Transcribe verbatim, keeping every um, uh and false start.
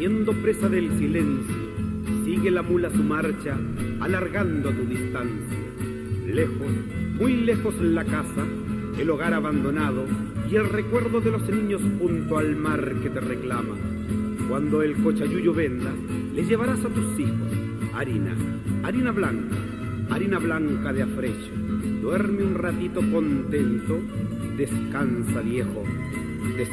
siendo presa del silencio, sigue la mula su marcha, alargando tu distancia. Lejos, muy lejos la casa, el hogar abandonado y el recuerdo de los niños junto al mar que te reclama. Cuando el cochayuyo venda, le llevarás a tus hijos harina, harina blanca, harina blanca de afrecho. Duerme un ratito contento, descansa viejo, descansa.